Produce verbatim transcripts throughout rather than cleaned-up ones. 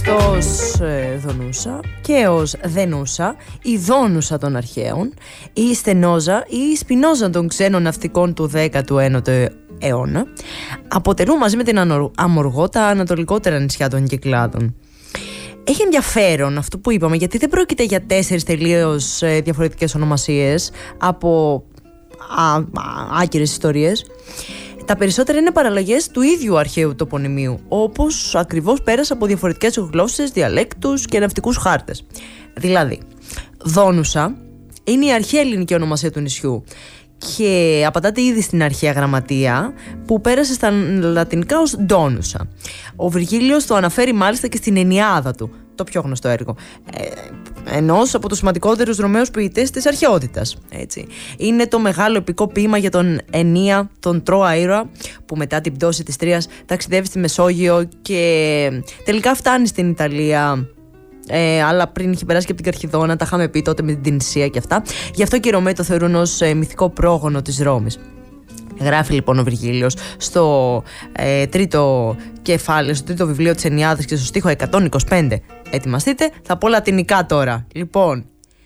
γνωστό ως ε, Δονούσα και ως Δενούσα, η Δόνουσα των αρχαίων, η Στενόζα ή η Σπινόζα των ξένων ναυτικών του δέκατου ένατου αιώνα, αποτελούν μαζί με την Αμοργό τα ανατολικότερα νησιά των Κυκλάδων. Έχει ενδιαφέρον αυτό που είπαμε, γιατί δεν πρόκειται για τέσσερις τελείως ε, διαφορετικές ονομασίες από α, α, άκυρες ιστορίες. Τα περισσότερα είναι παραλλαγές του ίδιου αρχαίου τοπονημίου, όπως ακριβώς πέρασε από διαφορετικές γλώσσες, διαλέκτους και ναυτικούς χάρτες. Δηλαδή, Δόνουσα είναι η αρχαία ελληνική ονομασία του νησιού και απαντάται ήδη στην αρχαία γραμματεία που πέρασε στα λατινικά ως Ντόνουσα. Ο Βυργίλιος το αναφέρει μάλιστα και στην Ενιάδα του, το πιο γνωστό έργο, ε, ενός από τους σημαντικότερους Ρωμαίους ποιητές της αρχαιότητας. Έτσι. Είναι το μεγάλο επικό ποίημα για τον Ενία, τον Τρόα ήρωα, που μετά την πτώση της Τρίας ταξιδεύει στη Μεσόγειο και τελικά φτάνει στην Ιταλία. Ε, αλλά πριν είχε περάσει και από την Καρχιδόνα, τα είχαμε πει τότε με την Τινησία και αυτά. Γι' αυτό και οι Ρωμαίοι το θεωρούν ως ε, μυθικό πρόγονο της Ρώμης. Γράφει λοιπόν ο Βυργίλιος στο ε, τρίτο κεφάλαιο, στο τρίτο βιβλίο της Ενιάδας και στο στίχο εκατόν είκοσι πέντε. Ετοιμαστείτε, θα πω λατινικά τώρα. Λοιπόν,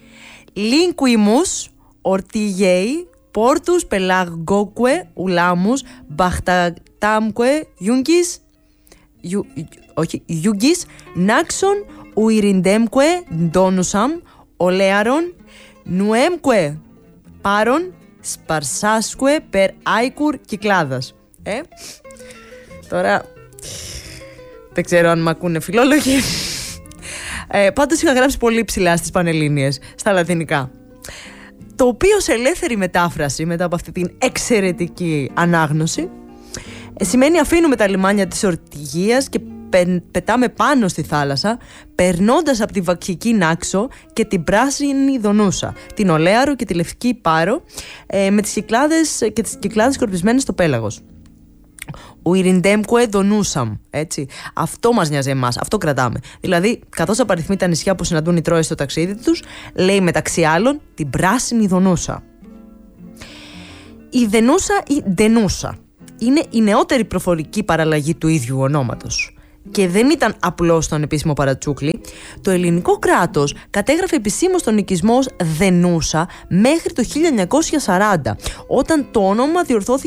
Linquimus ortigei portus pelagoque ulamus bachtatamque iungis όχι, iungis naxon uirindemque donusam olearon nuemque paron σπαρσάσκουε περ άικουρ Κυκλάδας. Ε, τώρα δεν ξέρω αν μ' ακούνε φιλόλογοι. Ε, πάντως είχα γράψει πολύ ψηλά στις Πανελλήνιες, στα λατινικά. Το οποίο σε ελεύθερη μετάφραση, μετά από αυτή την εξαιρετική ανάγνωση, ε, σημαίνει αφήνουμε τα λιμάνια της Ορτιγίας και πετάμε πάνω στη θάλασσα, περνώντας από τη Βαξική Νάξο και την Πράσινη Δονούσα, την Ολέαρο και τη Λευκή Πάρο, ε, με τις Κυκλάδες και τις Κυκλάδες σκορπισμένες στο πέλαγος. Ο Ιριντέμκουε Δονούσαμ, έτσι. Αυτό μας νοιάζει εμάς, αυτό κρατάμε. Δηλαδή, καθώς απαριθμεί τα νησιά που συναντούν οι Τρόες στο ταξίδι τους, λέει μεταξύ άλλων την Πράσινη Δονούσα. Η Δενούσα ή Ντενούσα είναι η νεότερη προφορική παραλλαγή του ίδιου ονόματος. Και δεν ήταν απλώς τον επίσημο παρατσούκλι. Το ελληνικό κράτος κατέγραφε επισήμως τον οικισμό ως Δενούσα μέχρι το χίλια εννιακόσια σαράντα, όταν το όνομα διορθώθηκε